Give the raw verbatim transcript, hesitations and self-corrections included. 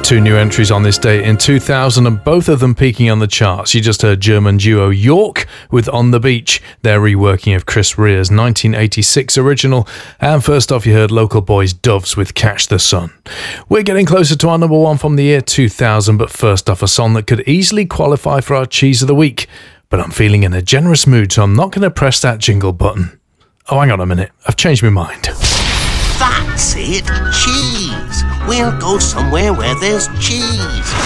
Two new entries on this day in two thousand, and both of them peaking on the charts. You just heard German duo York with On the Beach, their reworking of Chris Rere's nineteen eighty-six original. And first off, you heard local boys Doves with Catch the Sun. We're getting closer to our number one from the year two thousand, but first off, a song that could easily qualify for our Cheese of the Week. But I'm feeling in a generous mood, so I'm not going to press that jingle button. Oh, hang on a minute. I've changed my mind. That's it. Cheese. We'll go somewhere where there's cheese.